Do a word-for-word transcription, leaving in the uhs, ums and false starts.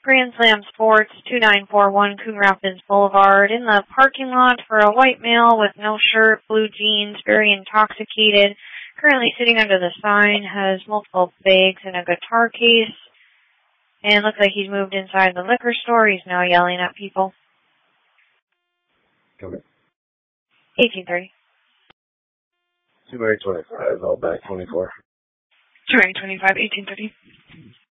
Grand Slam Sports, two nine four one Coon Rapids Boulevard, in the parking lot for a white male with no shirt, blue jeans, very intoxicated, currently sitting under the sign, has multiple bags and a guitar case, and looks like he's moved inside the liquor store. He's now yelling at people. Okay. eighteen thirty. two twenty-five, all back twenty-four. two twenty-five, eighteen thirty.